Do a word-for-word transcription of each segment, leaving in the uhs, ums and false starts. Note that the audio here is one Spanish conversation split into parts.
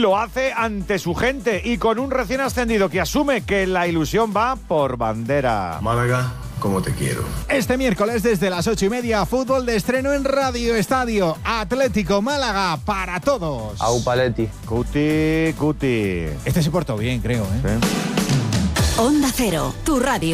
lo hace ante su gente y con un recién ascendido que asume que la ilusión va por bandera. Málaga, como te quiero. Este miércoles desde las ocho y media, fútbol de estreno en Radio Estadio. Atlético Málaga para todos. Au Paletti. Cuti, cuti. Este se portó bien, creo, ¿eh? ¿Sí? Onda Cero, tu radio.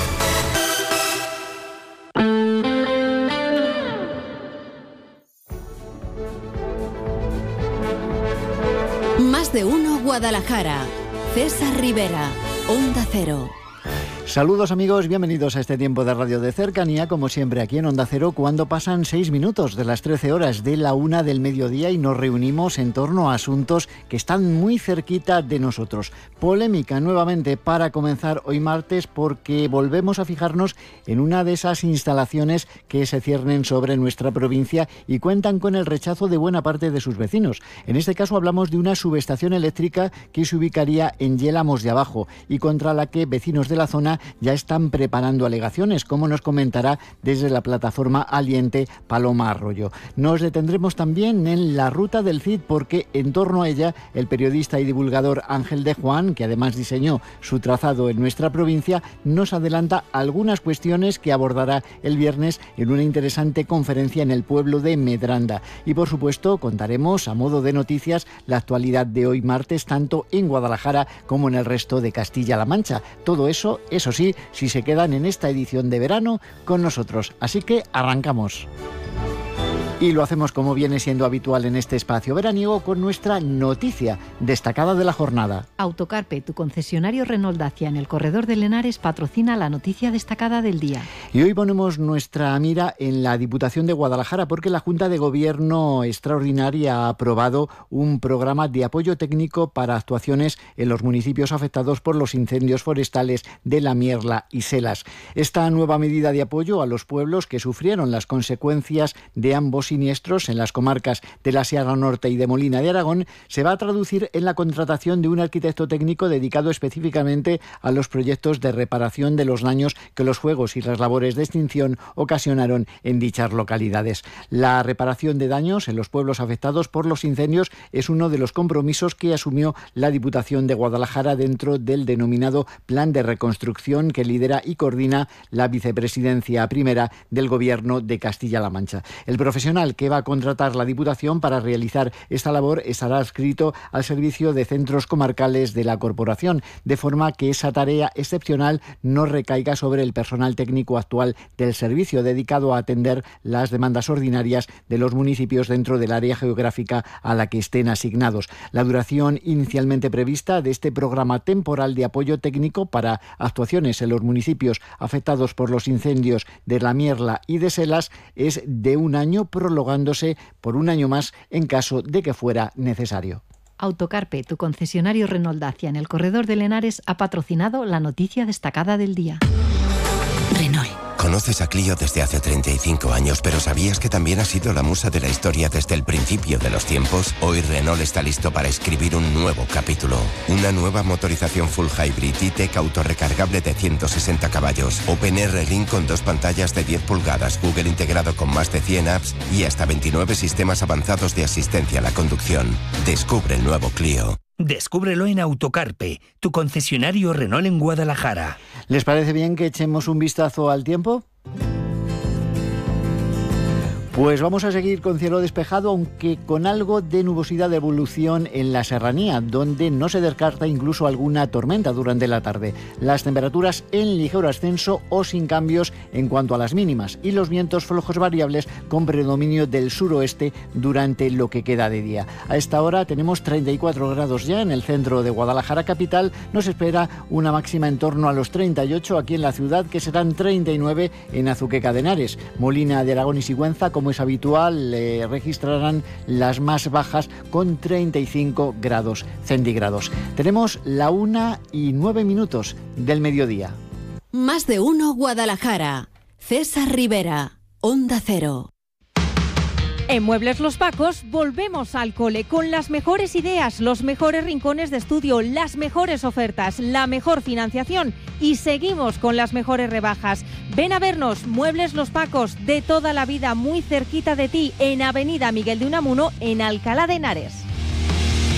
Más de uno Guadalajara. César Rivera, Onda Cero. Saludos amigos, bienvenidos a este tiempo de radio de cercanía, como siempre aquí en Onda Cero, cuando pasan seis minutos de las trece horas de la una del mediodía y nos reunimos en torno a asuntos que están muy cerquita de nosotros. Polémica nuevamente para comenzar hoy martes, porque volvemos a fijarnos en una de esas instalaciones que se ciernen sobre nuestra provincia y cuentan con el rechazo de buena parte de sus vecinos. En este caso hablamos de una subestación eléctrica que se ubicaría en Yélamos de Abajo y contra la que vecinos de la zona ya están preparando alegaciones, como nos comentará desde la plataforma Aliente Paloma Arroyo. Nos detendremos también en la ruta del Cid, porque en torno a ella el periodista y divulgador Ángel de Juan, que además diseñó su trazado en nuestra provincia, nos adelanta algunas cuestiones que abordará el viernes en una interesante conferencia en el pueblo de Medranda. Y por supuesto contaremos a modo de noticias la actualidad de hoy martes, tanto en Guadalajara como en el resto de Castilla-La Mancha. Todo eso, eso sí, si se quedan en esta edición de verano con nosotros. Así que arrancamos. Y lo hacemos como viene siendo habitual en este espacio veraniego con nuestra noticia destacada de la jornada. Autocarpe, tu concesionario Renault Dacia en el corredor de Lenares, patrocina la noticia destacada del día. Y hoy ponemos nuestra mira en la Diputación de Guadalajara, porque la Junta de Gobierno Extraordinaria ha aprobado un programa de apoyo técnico para actuaciones en los municipios afectados por los incendios forestales de La Mierla y Selas. Esta nueva medida de apoyo a los pueblos que sufrieron las consecuencias de ambos siniestros en las comarcas de la Sierra Norte y de Molina de Aragón se va a traducir en la contratación de un arquitecto técnico dedicado específicamente a los proyectos de reparación de los daños que los fuegos y las labores de extinción ocasionaron en dichas localidades. La reparación de daños en los pueblos afectados por los incendios es uno de los compromisos que asumió la Diputación de Guadalajara dentro del denominado Plan de Reconstrucción que lidera y coordina la Vicepresidencia Primera del Gobierno de Castilla-La Mancha. El profesional que va a contratar la Diputación para realizar esta labor estará adscrito al servicio de centros comarcales de la Corporación, de forma que esa tarea excepcional no recaiga sobre el personal técnico actual del servicio, dedicado a atender las demandas ordinarias de los municipios dentro del área geográfica a la que estén asignados. La duración inicialmente prevista de este programa temporal de apoyo técnico para actuaciones en los municipios afectados por los incendios de La Mierla y de Selas es de un año, prolongándose por un año más en caso de que fuera necesario. Autocarpe, tu concesionario Renault Dacia en el corredor de Lenares, ha patrocinado la noticia destacada del día. Renault. Conoces a Clio desde hace treinta y cinco años, pero ¿sabías que también ha sido la musa de la historia desde el principio de los tiempos? Hoy Renault está listo para escribir un nuevo capítulo. Una nueva motorización full hybrid E-Tech autorrecargable de ciento sesenta caballos, OpenR Link con dos pantallas de diez pulgadas, Google integrado con más de cien apps y hasta veintinueve sistemas avanzados de asistencia a la conducción. Descubre el nuevo Clio. Descúbrelo en Autocarpe, tu concesionario Renault en Guadalajara. ¿Les parece bien que echemos un vistazo al tiempo? Pues vamos a seguir con cielo despejado, aunque con algo de nubosidad de evolución en la serranía, donde no se descarta incluso alguna tormenta durante la tarde. Las temperaturas en ligero ascenso o sin cambios en cuanto a las mínimas, y los vientos flojos variables con predominio del suroeste durante lo que queda de día. A esta hora tenemos treinta y cuatro grados ya en el centro de Guadalajara capital. Nos espera una máxima en torno a los treinta y ocho aquí en la ciudad, que serán treinta y nueve en Azuqueca de Henares. Molina de Aragón y Sigüenza, como es habitual, eh, registrarán las más bajas con treinta y cinco grados centígrados. Tenemos la una y nueve minutos del mediodía. Más de uno Guadalajara. César Rivera, Onda Cero. En Muebles Los Pacos volvemos al cole con las mejores ideas, los mejores rincones de estudio, las mejores ofertas, la mejor financiación y seguimos con las mejores rebajas. Ven a vernos, Muebles Los Pacos, de toda la vida, muy cerquita de ti, en Avenida Miguel de Unamuno, en Alcalá de Henares.